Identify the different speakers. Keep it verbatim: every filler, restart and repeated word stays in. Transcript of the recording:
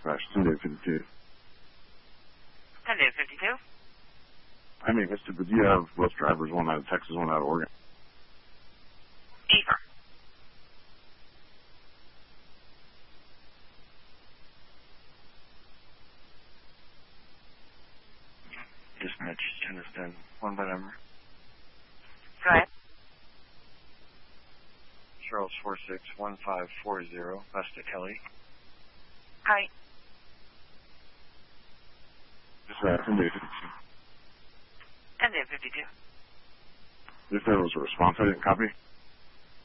Speaker 1: Dispatch, Sunday fifty-two.
Speaker 2: Sunday fifty-two?
Speaker 1: I mean, Mister But you have both drivers, one out of Texas, one out of Oregon.
Speaker 2: Eva.
Speaker 3: Dispatch, understand. One by number.
Speaker 2: Go ahead.
Speaker 3: Charles four six one five four zero, Vesta Kelly.
Speaker 2: Hi.
Speaker 1: Dispatch, Sunday fifty-two.
Speaker 2: Sunday fifty-two.
Speaker 1: If there was a response, I didn't copy.